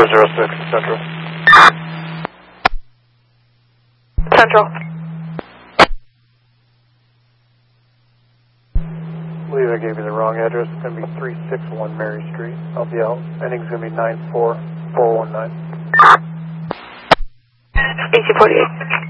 406 Central. Central. I believe I gave you the wrong address. It's going to be 361 Mary Street. I'll be out. Ending's going to be 94419. AC-48.